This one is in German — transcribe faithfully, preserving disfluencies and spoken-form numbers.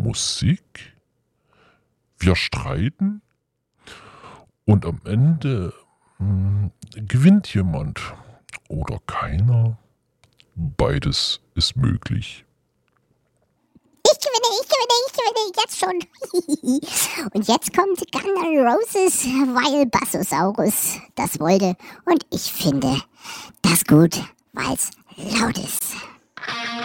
Musik, wir streiten und am Ende mh, gewinnt jemand oder keiner. Beides ist möglich. Ich gewinne, ich gewinne, ich gewinne, jetzt schon. Und jetzt kommt Guns N' Roses, weil Bassosaurus das wollte. Und ich finde das gut, weil es laut ist.